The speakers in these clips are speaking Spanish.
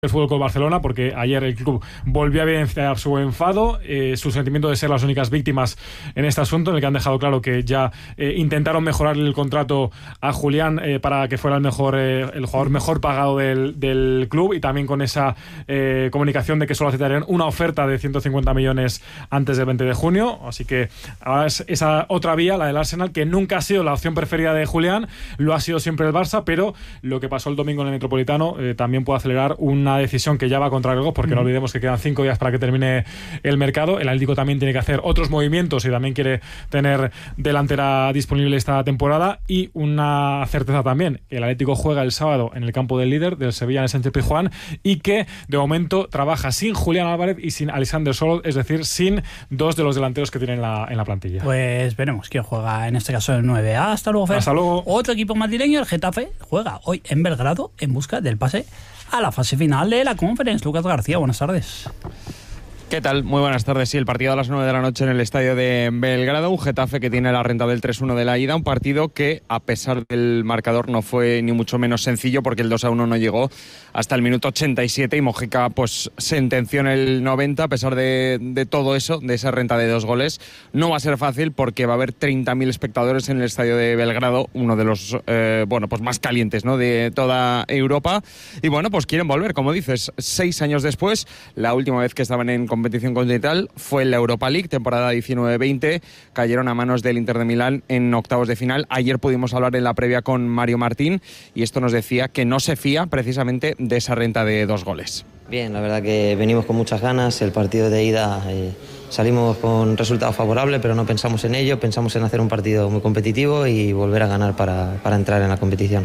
el Fútbol Club Barcelona, porque ayer el club volvió a evidenciar su enfado, su sentimiento de ser las únicas víctimas en este asunto, en el que han dejado claro que ya intentaron mejorar el contrato a Julián para que fuera el jugador mejor pagado del club, y también con esa comunicación de que solo aceptarían una oferta de 150 millones antes del 20 de junio. Así que ahora es esa otra vía, la del Arsenal, que nunca ha sido la opción preferida de Julián, lo ha sido siempre el Barça, pero lo que pasó el domingo en el Metropolitano también puede acelerar una decisión que ya va contra el reloj, porque no olvidemos que quedan 5 días para que termine el mercado. El Atlético también tiene que hacer otros movimientos y también quiere tener delantera disponible esta temporada. Y una certeza también: el Atlético juega el sábado en el campo del líder, del Sevilla, en el Sánchez-Pizjuán, y que de momento trabaja sin Julián Álvarez y sin Alexander Sörloth, es decir, sin dos de los delanteros que tienen en la plantilla. Pues veremos quién juega en este caso el 9. Hasta luego, Fer. Hasta luego. Otro equipo madrileño, el Getafe, juega hoy en Belgrado en busca del pase a la fase final de la Conference. Lucas García, buenas tardes. ¿Qué tal? Muy buenas tardes. Sí, el partido a las 9 de la noche en el estadio de Belgrado. Un Getafe que tiene la renta del 3-1 de la ida. Un partido que, a pesar del marcador, no fue ni mucho menos sencillo, porque el 2-1 no llegó hasta el minuto 87 y Mojica pues sentenció en el 90. A pesar de todo eso, de esa renta de 2 goles, no va a ser fácil, porque va a haber 30.000 espectadores en el estadio de Belgrado, uno de los pues más calientes, ¿no?, de toda Europa. Y bueno, pues quieren volver, como dices, 6 años después. La última vez que estaban en competición continental fue en la Europa League, temporada 19-20, cayeron a manos del Inter de Milán en octavos de final. Ayer pudimos hablar en la previa con Mario Martín y esto nos decía que no se fía precisamente de esa renta de 2 goles. Bien, la verdad que venimos con muchas ganas. El partido de ida salimos con resultado favorable, pero no pensamos en ello, pensamos en hacer un partido muy competitivo y volver a ganar para entrar en la competición.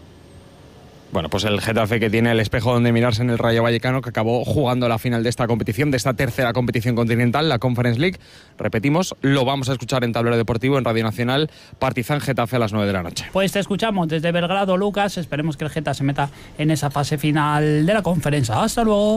Bueno, pues el Getafe, que tiene el espejo donde mirarse en el Rayo Vallecano, que acabó jugando la final de esta competición, de esta tercera competición continental, la Conference League. Repetimos, lo vamos a escuchar en Tablero Deportivo, en Radio Nacional. Partizan Getafe a las 9 de la noche. Pues te escuchamos desde Belgrado, Lucas. Esperemos que el Getafe se meta en esa fase final de la conferencia. Hasta luego.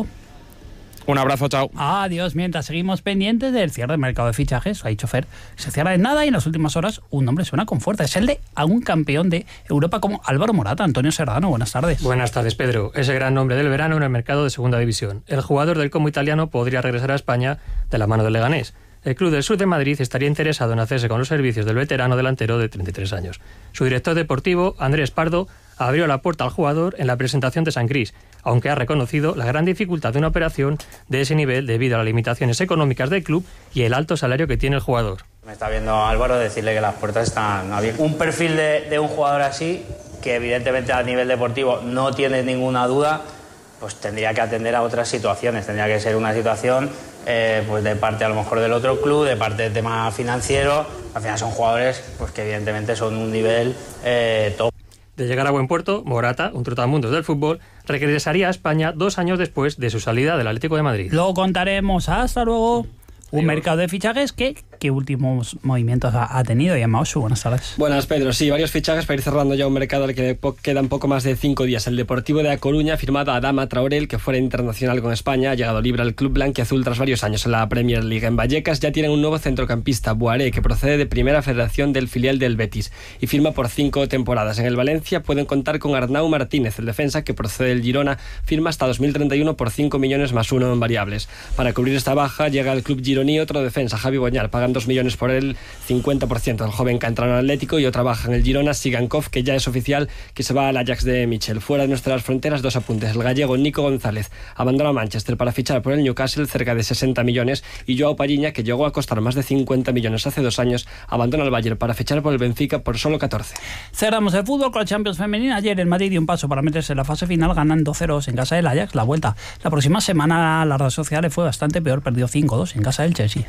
Un abrazo, chao. Adiós. Mientras seguimos pendientes del cierre del mercado de fichajes, ha dicho Fer, se cierra en nada, y en las últimas horas un nombre suena con fuerza. Es el de un campeón de Europa como Álvaro Morata. Antonio Serrano, buenas tardes. Buenas tardes, Pedro. Ese gran nombre del verano en el mercado de segunda división. El jugador del Como italiano podría regresar a España de la mano del Leganés. El club del sur de Madrid estaría interesado en hacerse con los servicios del veterano delantero de 33 años. Su director deportivo, Andrés Pardo, abrió la puerta al jugador en la presentación de San Cris, aunque ha reconocido la gran dificultad de una operación de ese nivel debido a las limitaciones económicas del club y el alto salario que tiene el jugador. Me está viendo Álvaro decirle que las puertas están abiertas. Un perfil de un jugador así, que evidentemente a nivel deportivo no tiene ninguna duda, pues tendría que atender a otras situaciones. Tendría que ser una situación pues de parte a lo mejor del otro club, de parte del tema financiero. Al final son jugadores pues que evidentemente son un nivel top. De llegar a buen puerto, Morata, un trotamundos del fútbol, regresaría a España 2 años después de su salida del Atlético de Madrid. Lo contaremos. Hasta luego. Un mercado de fichajes que últimos movimientos ha tenido. Y Mausu, buenas tardes. Buenas, Pedro. Sí, varios fichajes para ir cerrando ya un mercado al que quedan poco más de 5 días. El Deportivo de A Coruña ha firmado a Adama Traoré, el que fuera internacional con España. Ha llegado libre al club blanquiazul tras varios años en la Premier League. En Vallecas ya tienen un nuevo centrocampista, Boaré, que procede de Primera Federación del filial del Betis y firma por 5 temporadas. En el Valencia pueden contar con Arnau Martínez, el defensa, que procede del Girona, firma hasta 2031 por 5 millones más 1 en variables. Para cubrir esta baja llega al club gironí otro defensa, Javi Boñal. Pagan 2 millones por él, 50% del joven que entra en el Atlético, y otra baja en el Girona, Sigankov, que ya es oficial que se va al Ajax de Michel. Fuera de nuestras fronteras, 2 apuntes. El gallego Nico González abandona Manchester para fichar por el Newcastle, cerca de 60 millones, y Joao Palhinha, que llegó a costar más de 50 millones hace 2 años, abandona el Bayern para fichar por el Benfica por solo 14. Cerramos el fútbol con la Champions femenina. Ayer el Madrid dio un paso para meterse en la fase final, ganando 2-0 en casa del Ajax. La vuelta la próxima semana, las redes sociales, fue bastante peor, perdió 5-2 en casa del Chelsea.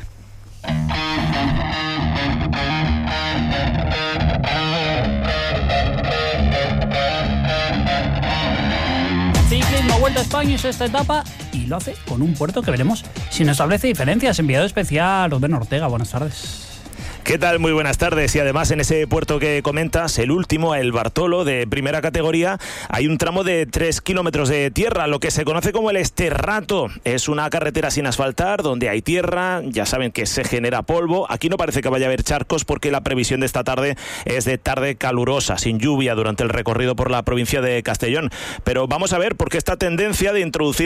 Ciclismo, Vuelta a España es esta etapa, y lo hace con un puerto que veremos si no establece diferencias. Enviado especial Rubén Ortega, buenas tardes. ¿Qué tal? Muy buenas tardes. Y además en ese puerto que comentas, el último, el Bartolo, de primera categoría, hay un tramo de 3 kilómetros de tierra, lo que se conoce como el Esterrato. Es una carretera sin asfaltar, donde hay tierra, ya saben que se genera polvo. Aquí no parece que vaya a haber charcos, porque la previsión de esta tarde es de tarde calurosa, sin lluvia durante el recorrido por la provincia de Castellón. Pero vamos a ver, porque esta tendencia de introducir